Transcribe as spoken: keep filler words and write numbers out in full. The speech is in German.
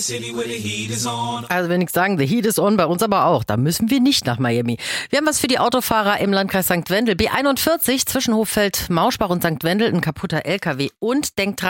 Also wenn ich sagen, the heat is on, bei uns aber auch. Da müssen wir nicht nach Miami. Wir haben was für die Autofahrer im Landkreis Sankt Wendel. B einundvierzig zwischen Hochfeld, Mauschbach und Sankt Wendel, ein kaputter L K W. Und denkt dran,